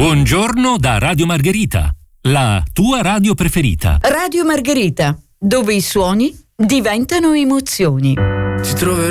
Buongiorno da Radio Margherita, la tua radio preferita. Radio Margherita, dove i suoni diventano emozioni. Ti troverò